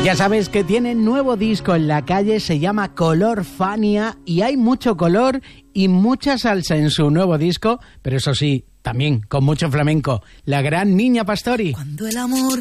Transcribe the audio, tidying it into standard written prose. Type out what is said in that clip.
Ya sabes que tiene nuevo disco en la calle, se llama Color Fania y hay mucho color y mucha salsa en su nuevo disco, pero eso sí, también con mucho flamenco. La gran Niña Pastori. Cuando el amor